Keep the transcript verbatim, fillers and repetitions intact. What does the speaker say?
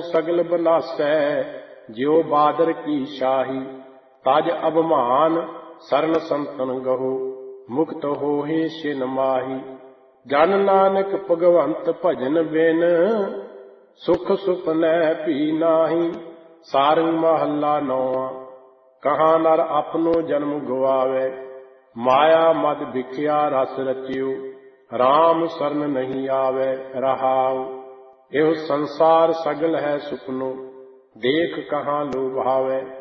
सगल बनासै, ज्यो बादर की शाही। तज अभिमान सरन संतन गहो, मुक्त होहे सिन माही। जन नानक भगवंत भजन बिन, सुख सुपनै भी नाही। सारंग महला नौवां। कहाँ नर अपनो जन्म गवावे, माया मद भिखिया रस रचियो। राम सरन नहीं आवे रहाउ, एहो संसार सगल है सुपनो। देख कहाँ लो भावे,